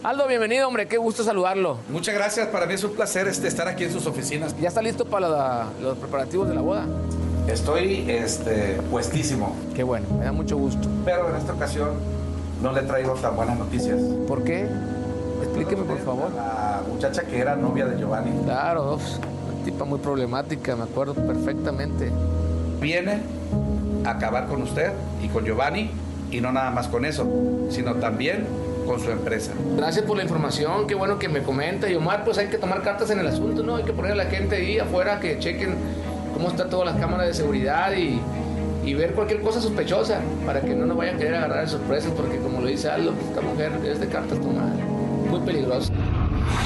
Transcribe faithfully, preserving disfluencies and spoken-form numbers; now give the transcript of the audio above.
Aldo, bienvenido, hombre, qué gusto saludarlo. Muchas gracias, para mí es un placer este, estar aquí en sus oficinas. ¿Ya está listo para la, los preparativos de la boda? Estoy este, puestísimo. Qué bueno, me da mucho gusto. Pero en esta ocasión no le traigo tan buenas noticias. ¿Por qué? Explíqueme, por favor. La muchacha que era novia de Giovanni. Claro, una tipa muy problemática, me acuerdo perfectamente. Viene a acabar con usted y con Giovanni, y no nada más con eso, sino también con su empresa. Gracias por la información, qué bueno que me comenta. Y Omar, pues hay que tomar cartas en el asunto, ¿no? Hay que poner a la gente ahí afuera que chequen cómo están todas las cámaras de seguridad y, y ver cualquier cosa sospechosa para que no nos vayan a querer agarrar de sorpresas, porque como lo dice Aldo, esta mujer es de cartas tomadas, muy peligrosa.